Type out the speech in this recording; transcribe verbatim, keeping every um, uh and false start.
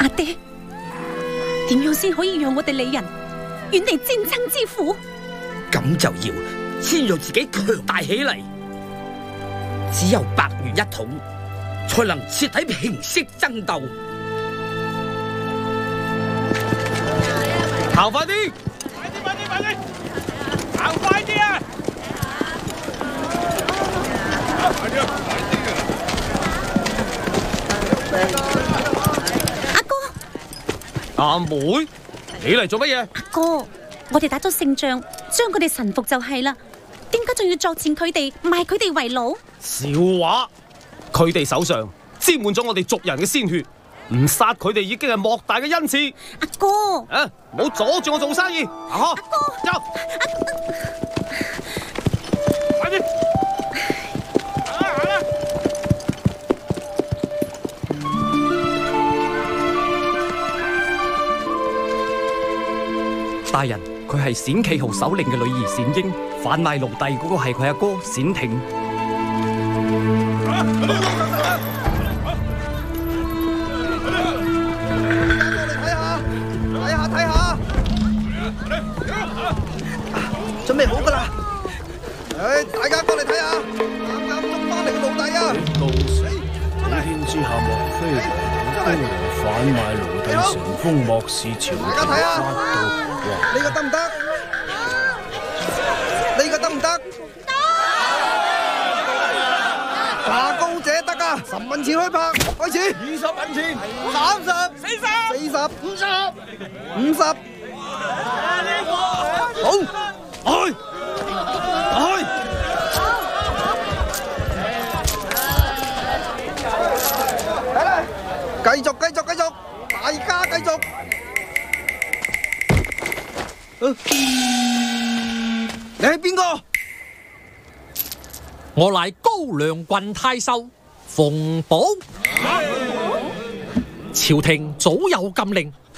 阿爹，點樣先可以讓我哋李人遠離戰爭之苦？ 咁就要先讓自己強大起嚟。只有百越一統，才能徹底平息爭鬥。 行快啲！ 快啲快啲快啲！行快啲啊！快啲啊！快啲啊！ 阿哥， 阿妹，你嚟做乜嘢？ 阿哥，我哋打咗勝仗，將佢哋臣服就係啦。點解仲要作踐佢哋，賣佢哋為奴？ 笑話，佢哋手上沾滿咗我哋族人嘅鮮血，唔殺佢哋已經係莫大嘅恩賜。 阿哥， 啊，唔好阻住我做生意。行開， 阿哥， 走。 快啲！行啦行啦！ 大人，佢係冼啟豪首領嘅女兒冼英，販賣奴隸嗰個係佢阿哥冼挺。 睇下睇下，準備好噶啦！唉，大家過嚟睇下，啱啱捉翻嚟嘅奴隸啊！ 到時普天之下莫非王公羊販賣奴隸成風，漠視朝廷法度。 呢個得唔得？呢個得唔得？價高者得啊！十蚊錢開拍，開始。二十蚊錢，三十，四十，四十，五十，五十。好，開，開。嚟啦！繼續，繼續，繼續，大家繼續。你係邊個？ 我乃高梁郡太守馮保。朝廷早有禁令，